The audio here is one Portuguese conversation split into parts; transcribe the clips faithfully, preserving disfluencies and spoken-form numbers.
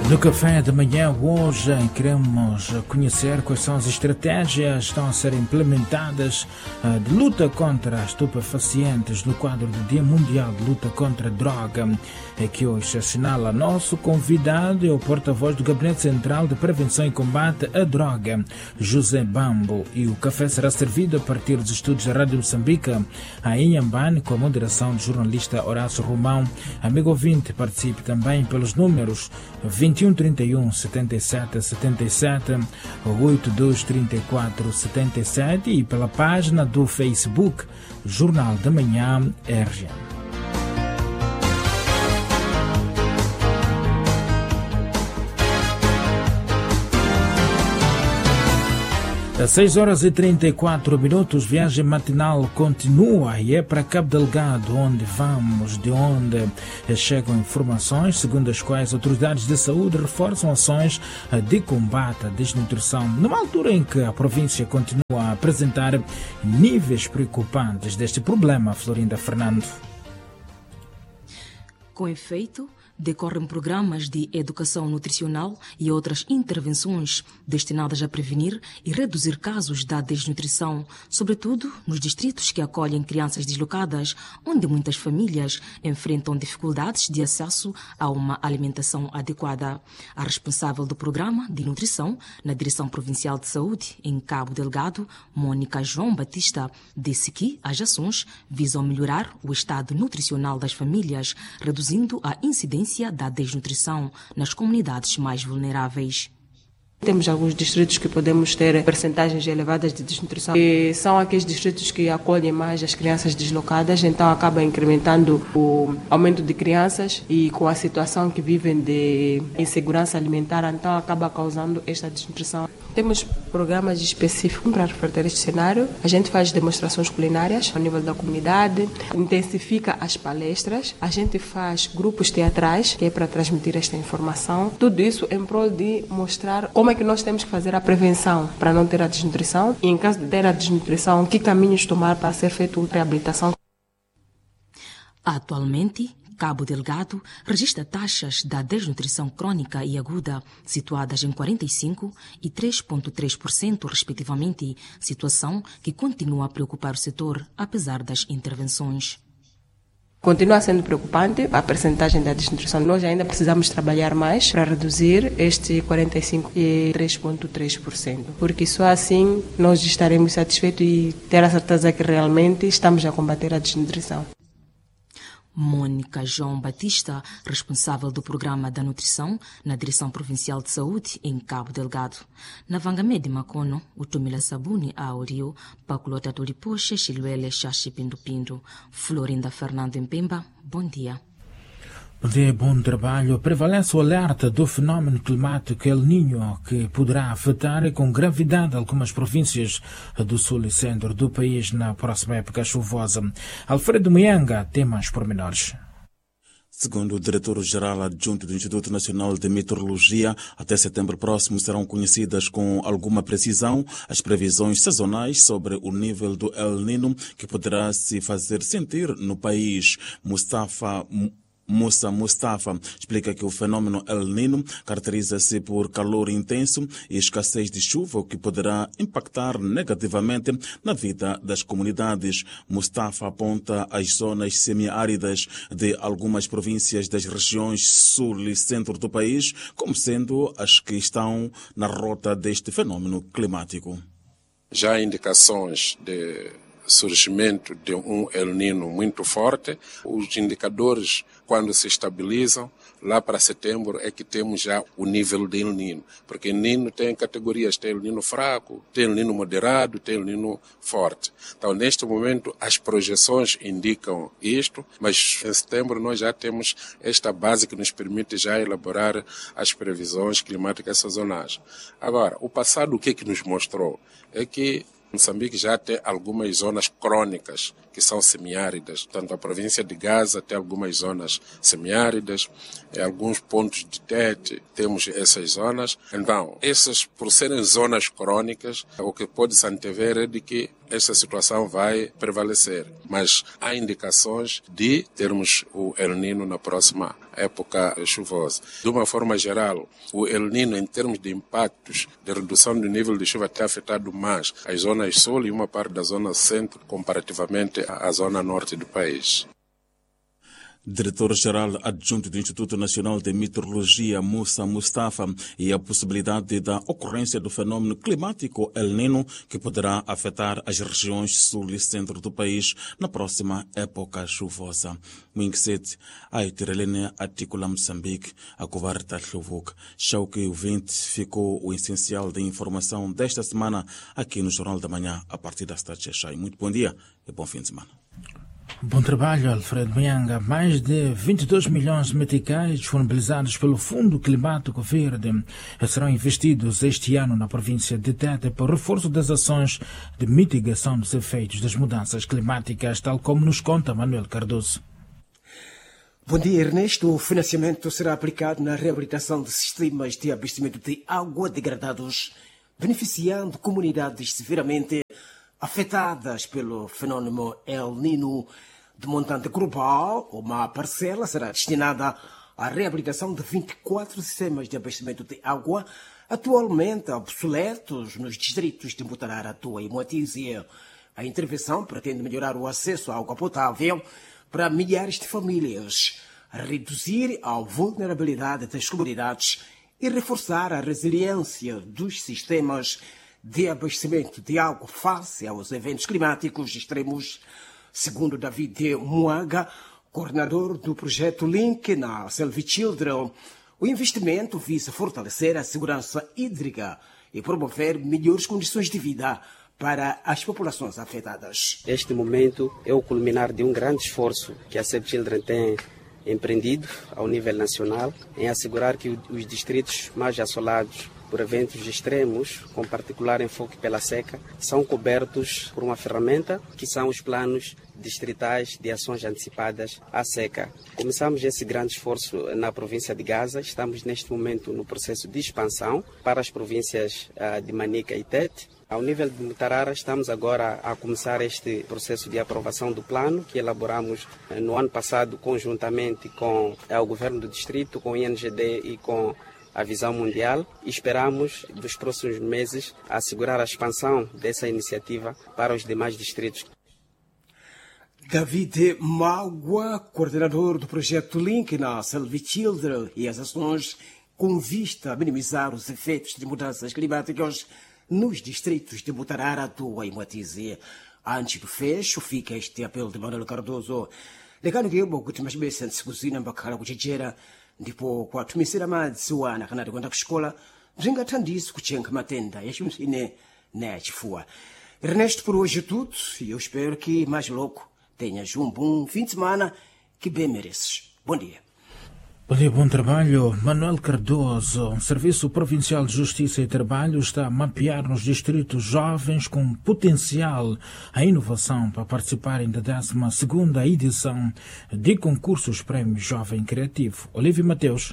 No café da manhã hoje queremos conhecer quais são as estratégias que estão a ser implementadas de luta contra estupefacientes no quadro do Dia Mundial de Luta contra a Droga, que hoje assinala nosso convidado é o porta-voz do Gabinete Central de Prevenção e Combate à Droga, José Bambo, e o café será servido a partir dos estúdios da Rádio Moçambique em Inhambane, com a moderação do jornalista Horácio Romão. Amigo ouvinte, participe também pelos números vinte e um, trinta e um, setenta e sete, setenta e sete, oitenta e dois, trinta e quatro, setenta e sete e pela página do Facebook Jornal da Manhã R G M. Às seis horas e trinta e quatro minutos, viagem matinal continua e é para Cabo Delgado, onde vamos, de onde chegam informações segundo as quais autoridades de saúde reforçam ações de combate à desnutrição, numa altura em que a província continua a apresentar níveis preocupantes deste problema. Florinda Fernando. Com efeito, decorrem programas de educação nutricional e outras intervenções destinadas a prevenir e reduzir casos da desnutrição, sobretudo nos distritos que acolhem crianças deslocadas, onde muitas famílias enfrentam dificuldades de acesso a uma alimentação adequada. A responsável do programa de nutrição na Direção Provincial de Saúde, em Cabo Delgado, Mônica João Batista, disse que as ações visam melhorar o estado nutricional das famílias, reduzindo a incidência da desnutrição nas comunidades mais vulneráveis. Temos alguns distritos que podemos ter percentagens elevadas de desnutrição e são aqueles distritos que acolhem mais as crianças deslocadas, então acaba incrementando o aumento de crianças e com a situação que vivem de insegurança alimentar, então acaba causando esta desnutrição. Temos programas específicos para reverter este cenário. A gente faz demonstrações culinárias ao nível da comunidade, intensifica as palestras, a gente faz grupos teatrais, que é para transmitir esta informação. Tudo isso em prol de mostrar como é que nós temos que fazer a prevenção para não ter a desnutrição e, em caso de ter a desnutrição, que caminhos tomar para ser feita a reabilitação. Atualmente, Cabo Delgado registra taxas da desnutrição crônica e aguda situadas em quarenta e cinco por cento e três vírgula três por cento, respectivamente, situação que continua a preocupar o setor, apesar das intervenções. Continua sendo preocupante a percentagem da desnutrição. Nós ainda precisamos trabalhar mais para reduzir este quarenta e cinco por cento e três vírgula três por cento, porque só assim nós estaremos satisfeitos e ter a certeza que realmente estamos a combater a desnutrição. Mônica João Batista, responsável do Programa da Nutrição na Direção Provincial de Saúde em Cabo Delgado. Na Vangamé de Macono, o Tomila Sabuni Aurio, Paculota Toripoche, Chiluele, Xaxi Pindupindo. Florinda Fernando em Pemba, bom dia. Bom dia, bom trabalho. Prevalece o alerta do fenómeno climático El Niño, que poderá afetar com gravidade algumas províncias do sul e centro do país na próxima época chuvosa. Alfredo Mianga tem mais pormenores. Segundo o diretor-geral adjunto do Instituto Nacional de Meteorologia, até setembro próximo serão conhecidas com alguma precisão as previsões sazonais sobre o nível do El Niño que poderá se fazer sentir no país. Mustafa Moussa Mustafa explica que o fenômeno El Niño caracteriza-se por calor intenso e escassez de chuva, o que poderá impactar negativamente na vida das comunidades. Mustafa aponta as zonas semiáridas de algumas províncias das regiões sul e centro do país como sendo as que estão na rota deste fenômeno climático. Já há indicações de surgimento de um El Niño muito forte. Os indicadores, quando se estabilizam, lá para setembro é que temos já o nível de El Niño. Porque El Niño tem categorias, tem El Niño fraco, tem El Niño moderado, tem El Niño forte. Então, neste momento, as projeções indicam isto, mas em setembro nós já temos esta base que nos permite já elaborar as previsões climáticas sazonais. Agora, o passado, o que é que nos mostrou? É que Moçambique já tem algumas zonas crônicas que são semiáridas. Tanto a província de Gaza tem algumas zonas semiáridas, em alguns pontos de Tete temos essas zonas. Então, essas, por serem zonas crônicas, o que pode se antever é de que esta situação vai prevalecer. Mas há indicações de termos o El Niño na próxima época chuvosa. De uma forma geral, o El Niño, em termos de impactos de redução do nível de chuva, tem afetado mais as zonas sul e uma parte da zona centro comparativamente à zona norte do país. Diretor-Geral Adjunto do Instituto Nacional de Meteorologia, Moussa Mustafa, e a possibilidade da ocorrência do fenômeno climático El Niño, que poderá afetar as regiões sul e centro do país na próxima época chuvosa. Mwinksete, a Itirelene Articula Moçambique, a Covarta Chuvuk. Já o que o vinte ficou o essencial da informação desta semana aqui no Jornal da Manhã, a partir das tarde. Muito bom dia e bom fim de semana. Bom trabalho, Alfredo Mianga. Mais de vinte e dois milhões de meticais disponibilizados pelo Fundo Climático Verde serão investidos este ano na província de Tete para o reforço das ações de mitigação dos efeitos das mudanças climáticas, tal como nos conta Manuel Cardoso. Bom dia, Ernesto. O financiamento será aplicado na reabilitação de sistemas de abastecimento de água degradados, beneficiando comunidades severamente afetadas pelo fenômeno El Niño. De montante global, uma parcela será destinada à reabilitação de vinte e quatro sistemas de abastecimento de água atualmente obsoletos nos distritos de Mutarara, Tua e Moatize. A intervenção pretende melhorar o acesso à água potável para milhares de famílias, reduzir a vulnerabilidade das comunidades e reforçar a resiliência dos sistemas de abastecimento de água face aos eventos climáticos extremos. Segundo David Muaga, coordenador do projeto Link na Selvi Children, o investimento visa fortalecer a segurança hídrica e promover melhores condições de vida para as populações afetadas. Este momento é o culminar de um grande esforço que a Selvi Children tem empreendido ao nível nacional em assegurar que os distritos mais assolados por eventos extremos, com particular enfoque pela seca, são cobertos por uma ferramenta que são os planos distritais de ações antecipadas à seca. Começamos esse grande esforço na província de Gaza, estamos neste momento no processo de expansão para as províncias de Manica e Tete. Ao nível de Mutarara, estamos agora a começar este processo de aprovação do plano que elaboramos no ano passado conjuntamente com o governo do distrito, com o I N G D e com a Visão Mundial. Esperamos, nos próximos meses, assegurar a expansão dessa iniciativa para os demais distritos. David Magua, coordenador do projeto Link na Selvi Children, e as ações com vista a minimizar os efeitos de mudanças climáticas nos distritos de Mutarara, Tua e Moatize. Antes do fecho, fica este apelo de Manuel Cardoso. Lekano que eu vou continuar bem sendo se cozinha bakhala kuchechera ndipo kwatumisira madzi wana kana tikwenda kuxikola bzingathandize kuchenga matenda ya chimsine na ya chifuwa. Ernesto, por hoje é tudo e eu espero que mais logo tenhas um bom fim de semana que bem mereces. Bom dia. Bom dia, bom trabalho. Manuel Cardoso, o Serviço Provincial de Justiça e Trabalho está a mapear nos distritos jovens com potencial a inovação para participarem da décima segunda edição de concursos Prémio Jovem Criativo. Olívio Mateus.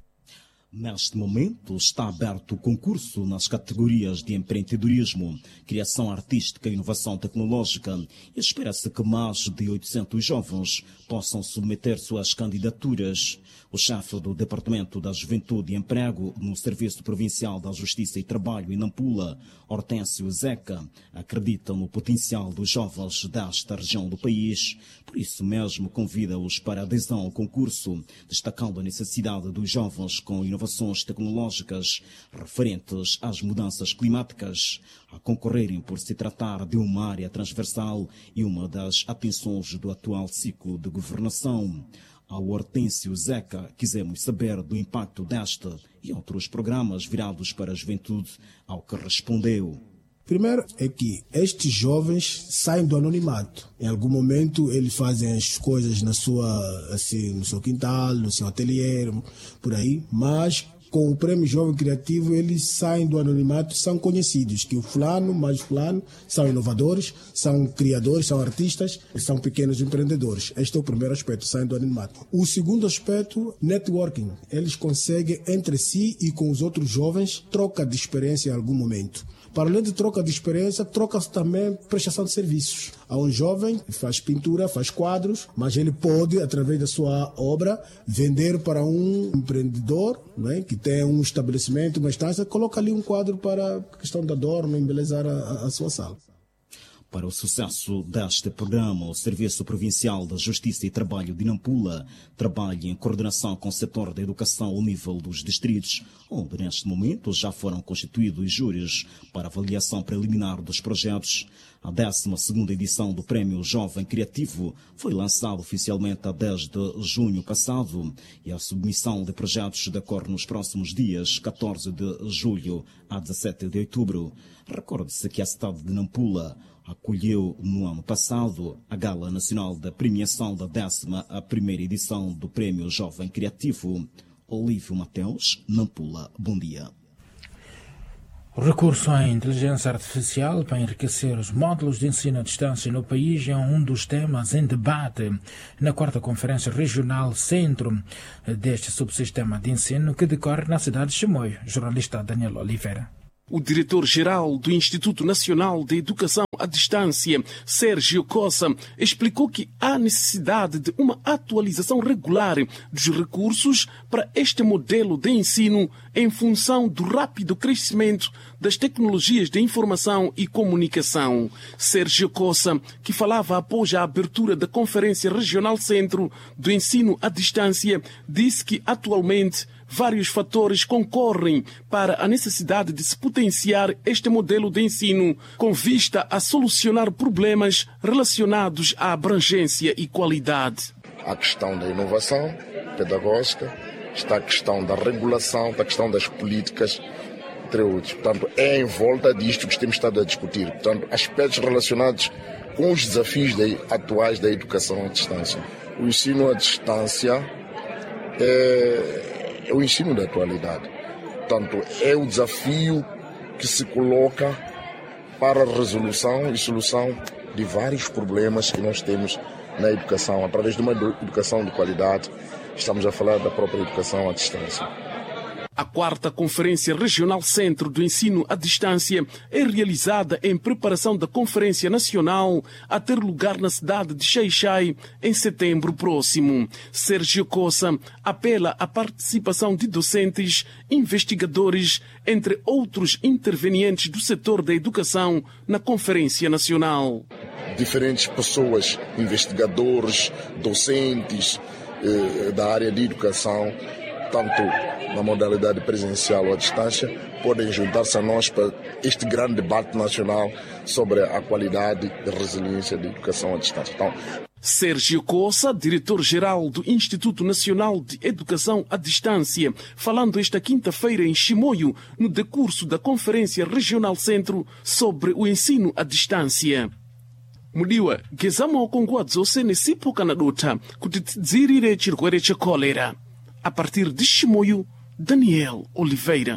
Neste momento está aberto o concurso nas categorias de empreendedorismo, criação artística e inovação tecnológica e espera-se que mais de oitocentos jovens possam submeter suas candidaturas. O chefe do Departamento da Juventude e Emprego no Serviço Provincial da Justiça e Trabalho em Nampula, Hortêncio Zeca, acredita no potencial dos jovens desta região do país. Por isso mesmo convida-os para a adesão ao concurso, destacando a necessidade dos jovens com inovações tecnológicas referentes às mudanças climáticas, a concorrerem por se tratar de uma área transversal e uma das atenções do atual ciclo de governação. Ao Hortêncio Zeca, quisemos saber do impacto desta e outros programas virados para a juventude, ao que respondeu. Primeiro é que estes jovens saem do anonimato. Em algum momento eles fazem as coisas na sua, assim, no seu quintal, no seu ateliê, por aí, mas com o Prêmio Jovem Criativo eles saem do anonimato, são conhecidos, que o fulano mais fulano são inovadores, são criadores, são artistas, são pequenos empreendedores. Este é o primeiro aspecto, saem do anonimato. O segundo aspecto, networking. Eles conseguem entre si e com os outros jovens troca de experiência em algum momento. Para além de troca de experiência, troca-se também prestação de serviços. Há um jovem que faz pintura, faz quadros, mas ele pode, através da sua obra, vender para um empreendedor, não é? Que tem um estabelecimento, uma estância, coloca ali um quadro para a questão da adorno, embelezar a, a sua sala. Para o sucesso deste programa, o Serviço Provincial da Justiça e Trabalho de Nampula trabalha em coordenação com o setor da educação ao nível dos distritos, onde neste momento já foram constituídos júris para avaliação preliminar dos projetos. A décima segunda edição do Prémio Jovem Criativo foi lançada oficialmente a dez de junho passado e a submissão de projetos decorre nos próximos dias, catorze de julho a dezassete de outubro. Recorde-se que a cidade de Nampula acolheu no ano passado a Gala Nacional da Premiação da décima primeira edição do Prémio Jovem Criativo. Olívio Mateus, Nampula, bom dia. O recurso à inteligência artificial para enriquecer os módulos de ensino à distância no país é um dos temas em debate na quarta Conferência Regional Centro deste subsistema de ensino que decorre na cidade de Chimoio. Jornalista Daniel Oliveira. O diretor-geral do Instituto Nacional de Educação à Distância, Sérgio Cossa, explicou que há necessidade de uma atualização regular dos recursos para este modelo de ensino em função do rápido crescimento das tecnologias de informação e comunicação. Sérgio Cossa, que falava após a abertura da Conferência Regional Centro do Ensino à Distância, disse que atualmente vários fatores concorrem para a necessidade de se potenciar este modelo de ensino com vista a solucionar problemas relacionados à abrangência e qualidade. A questão da inovação pedagógica, está a questão da regulação, está a questão das políticas, entre outros. Portanto, é em volta disto que temos estado a discutir. Portanto, aspectos relacionados com os desafios atuais da educação à distância. O ensino à distância é... é o ensino da atualidade. Portanto, é o desafio que se coloca para a resolução e solução de vários problemas que nós temos na educação, através de uma educação de qualidade. Estamos a falar da própria educação à distância. A quarta Conferência Regional Centro do Ensino à Distância é realizada em preparação da Conferência Nacional a ter lugar na cidade de Xai-Xai em setembro próximo. Sérgio Cossa apela à participação de docentes, investigadores, entre outros intervenientes do setor da educação na Conferência Nacional. Diferentes pessoas, investigadores, docentes eh, da área de educação, tanto na modalidade presencial ou à distância, podem juntar-se a nós para este grande debate nacional sobre a qualidade e resiliência da educação à distância. Então, Sérgio Cossa, diretor-geral do Instituto Nacional de Educação à Distância, falando esta quinta-feira em Chimoio, no decurso da Conferência Regional Centro sobre o ensino à distância. Mudiwa, gezamo kongwadzose nesipoka na dota kuti tidzirire chirwere cha cólera. A partir de Chimoio, Daniel Oliveira.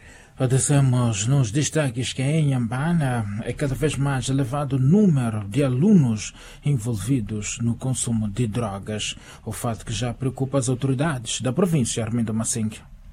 Dizemos nos destaques que em Inhambane é cada vez mais elevado o número de alunos envolvidos no consumo de drogas, o fato que já preocupa as autoridades da província. Armindo Massing.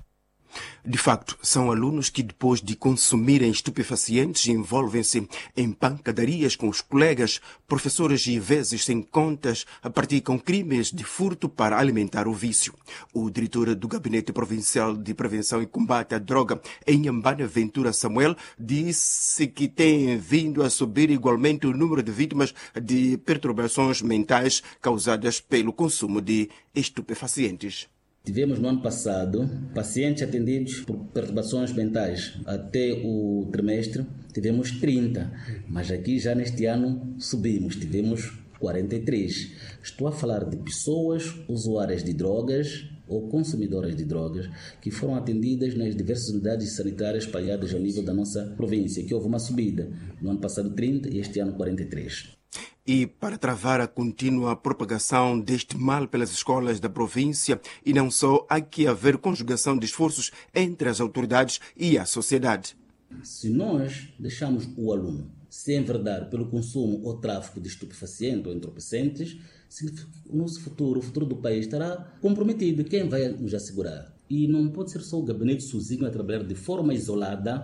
De facto, são alunos que depois de consumirem estupefacientes envolvem-se em pancadarias com os colegas, professores e vezes sem contas praticam crimes de furto para alimentar o vício. O diretor do Gabinete Provincial de Prevenção e Combate à Droga em Inhambane, Ventura Samuel, disse que tem vindo a subir igualmente o número de vítimas de perturbações mentais causadas pelo consumo de estupefacientes. Tivemos no ano passado pacientes atendidos por perturbações mentais. Até o trimestre tivemos trinta, mas aqui já neste ano subimos, tivemos quarenta e três. Estou a falar de pessoas usuárias de drogas ou consumidoras de drogas que foram atendidas nas diversas unidades sanitárias espalhadas ao nível da nossa província, que houve uma subida. No ano passado trinta e este ano quarenta e três. E para travar a contínua propagação deste mal pelas escolas da província, e não só, há que haver conjugação de esforços entre as autoridades e a sociedade. Se nós deixamos o aluno se enverdar pelo consumo ou tráfico de estupefacientes ou entorpecentes, o nosso futuro, o futuro do país estará comprometido. Quem vai nos assegurar? E não pode ser só o gabinete sozinho a trabalhar de forma isolada.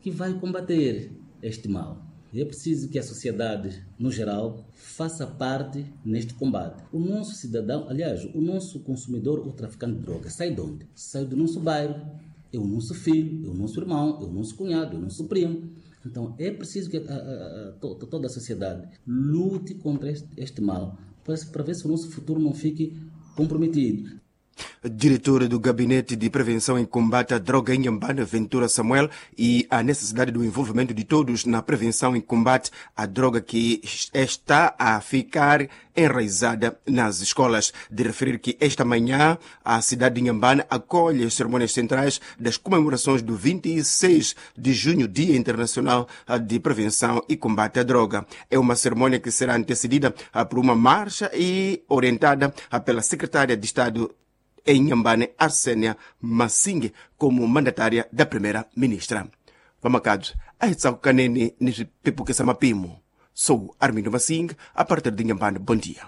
que vai combater este mal. É preciso que a sociedade, no geral, faça parte neste combate. O nosso cidadão, aliás, o nosso consumidor ou traficante de droga, sai de onde? Sai do nosso bairro, é o nosso filho, é o nosso irmão, é o nosso cunhado, é o nosso primo. Então, é preciso que a, a, a, a, toda a sociedade lute contra este, este mal, para, para ver se o nosso futuro não fique comprometido. Diretora do Gabinete de Prevenção e Combate à Droga em Inhambane, Ventura Samuel, e a necessidade do envolvimento de todos na prevenção e combate à droga que está a ficar enraizada nas escolas. De referir que esta manhã a cidade de Inhambane acolhe as cerimônias centrais das comemorações do vinte e seis de junho, Dia Internacional de Prevenção e Combate à Droga. É uma cerimônia que será antecedida por uma marcha e orientada pela Secretária de Estado em Inhambane, Arsênia Massingue, como mandatária da Primeira-Ministra. Vamacados, a Hetsaku Kanene, nesse Pipuque Samapimo. Sou Armindo Massingue, a partir de Inhambane. Bom dia.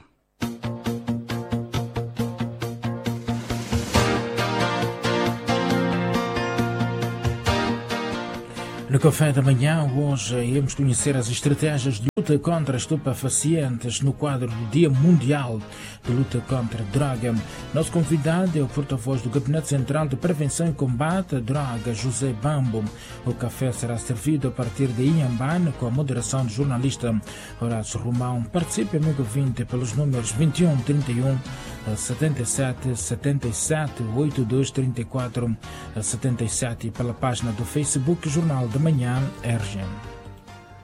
No café da manhã, hoje, iremos conhecer as estratégias de luta contra estupefacientes no quadro do Dia Mundial de Luta contra a Droga. Nosso convidado é o porta-voz do Gabinete Central de Prevenção e Combate à Droga, José Bambo. O café será servido a partir de Inhambane com a moderação do jornalista Horácio Romão. Participe, amigo ouvinte, pelos números vinte e um, trinta e um, setenta e sete, setenta e sete, oitenta e dois, trinta e quatro, setenta e sete e pela página do Facebook Jornal da Manhã R G M.